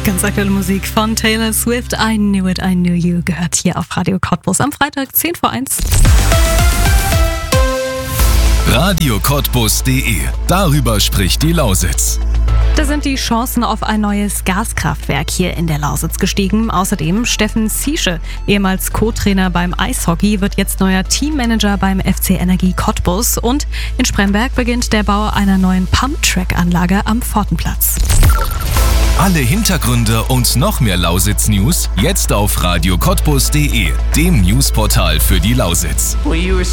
Ganz aktuelle Musik von Taylor Swift. I Knew It, I Knew You gehört hier auf Radio Cottbus am Freitag 10 vor 1. radiocottbus.de. Darüber spricht die Lausitz. Da sind die Chancen auf ein neues Gaskraftwerk hier in der Lausitz gestiegen. Außerdem Steffen Ziesche, ehemals Co-Trainer beim Eishockey, wird jetzt neuer Teammanager beim FC Energie Cottbus. Und in Spremberg beginnt der Bau einer neuen Pumptrack-Anlage am Pfortenplatz. Alle Hintergründe und noch mehr Lausitz-News jetzt auf radiocottbus.de, dem Newsportal für die Lausitz.